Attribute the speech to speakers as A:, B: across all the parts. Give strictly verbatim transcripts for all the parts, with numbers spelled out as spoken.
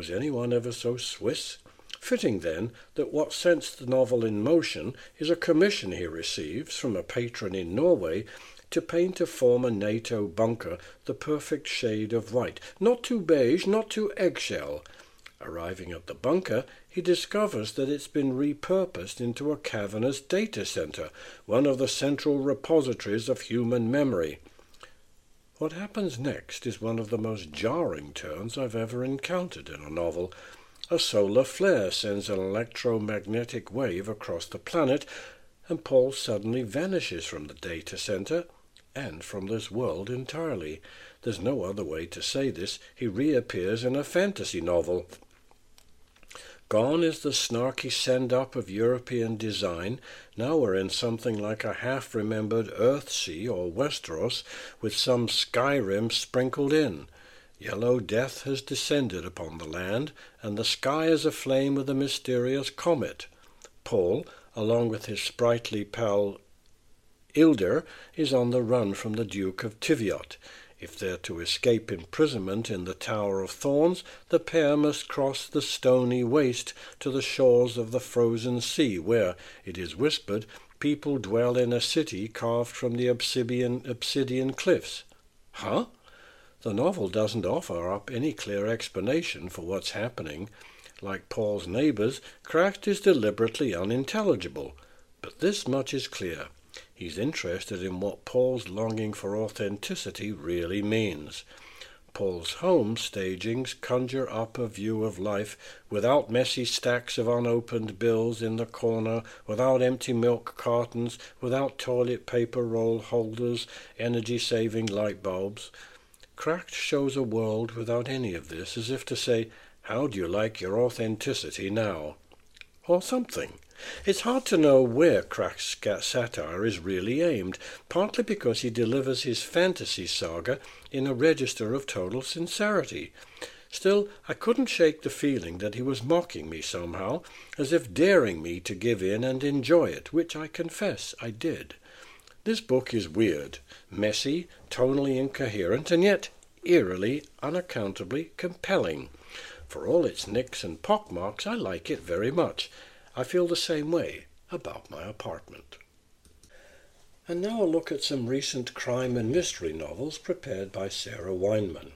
A: Was anyone ever so Swiss? Fitting, then, that what sets the novel in motion is a commission he receives from a patron in Norway to paint a former NATO bunker the perfect shade of white, not too beige, not too eggshell. Arriving at the bunker, he discovers that it's been repurposed into a cavernous data center, one of the central repositories of human memory. What happens next is one of the most jarring turns I've ever encountered in a novel. A solar flare sends an electromagnetic wave across the planet, and Paul suddenly vanishes from the data center and from this world entirely. There's no other way to say this. He reappears in a fantasy novel. Gone is the snarky send-up of European design. Now we're in something like a half-remembered Earthsea or Westeros with some Skyrim sprinkled in. Yellow death has descended upon the land, and the sky is aflame with a mysterious comet. Paul, along with his sprightly pal Ilder, is on the run from the Duke of Tiviot. If they're to escape imprisonment in the Tower of Thorns, the pair must cross the stony waste to the shores of the frozen sea, where, it is whispered, people dwell in a city carved from the obsidian, obsidian cliffs. Huh? The novel doesn't offer up any clear explanation for what's happening. Like Paul's neighbours, Craft is deliberately unintelligible. But this much is clear. He's interested in what Paul's longing for authenticity really means. Paul's home stagings conjure up a view of life without messy stacks of unopened bills in the corner, without empty milk cartons, without toilet paper roll holders, energy-saving light bulbs. Cracked shows a world without any of this, as if to say, how do you like your authenticity now? Or something. It's hard to know where Crack's satire is really aimed, partly because he delivers his fantasy saga in a register of total sincerity. Still, I couldn't shake the feeling that he was mocking me somehow, as if daring me to give in and enjoy it, which I confess I did. This book is weird, messy, tonally incoherent, and yet eerily, unaccountably compelling. For all its nicks and pockmarks, I like it very much. I feel the same way about my apartment. And now a look at some recent crime and mystery novels prepared by Sarah Weinman.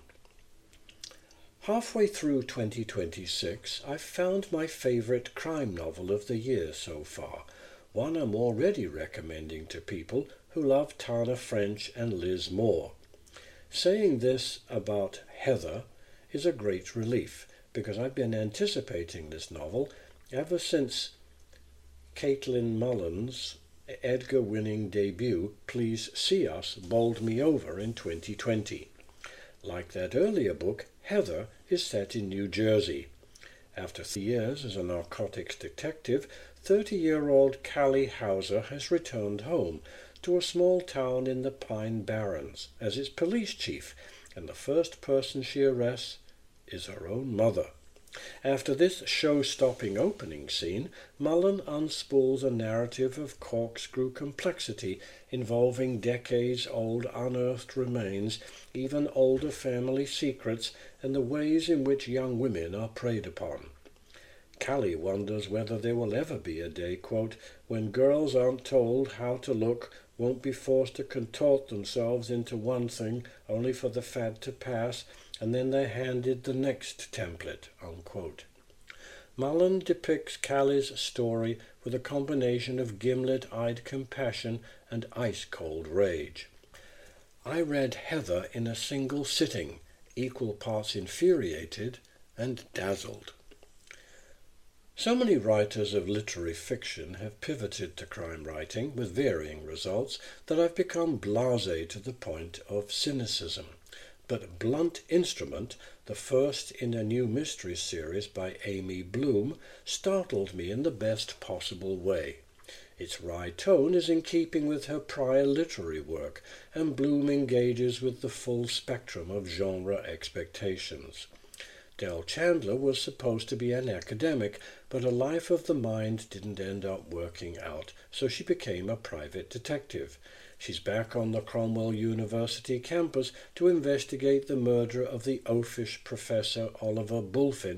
A: Halfway through twenty twenty-six, I've found my favourite crime novel of the year so far, one I'm already recommending to people who love Tana French and Liz Moore. Saying this about Heather is a great relief, because I've been anticipating this novel ever since Caitlin Mullen's Edgar-winning debut, Please See Us, bowled me over in twenty twenty. Like that earlier book, Heather is set in New Jersey. After three years as a narcotics detective, thirty-year-old Callie Hauser has returned home to a small town in the Pine Barrens as its police chief, and the first person she arrests is her own mother. After this show-stopping opening scene, Mullen unspools a narrative of corkscrew complexity involving decades-old unearthed remains, even older family secrets, and the ways in which young women are preyed upon. Callie wonders whether there will ever be a day, quote, when girls aren't told how to look, won't be forced to contort themselves into one thing only for the fad to pass, and then they're handed the next template, unquote. Mullen depicts Callie's story with a combination of gimlet-eyed compassion and ice-cold rage. I read Heather in a single sitting, equal parts infuriated and dazzled. So many writers of literary fiction have pivoted to crime writing with varying results that I've become blasé to the point of cynicism. But Blunt Instrument, the first in a new mystery series by Amy Bloom, startled me in the best possible way. Its wry tone is in keeping with her prior literary work, and Bloom engages with the full spectrum of genre expectations. Del Chandler was supposed to be an academic, but a life of the mind didn't end up working out, so she became a private detective. She's back on the Cromwell University campus to investigate the murder of the oafish Professor Oliver Bulfin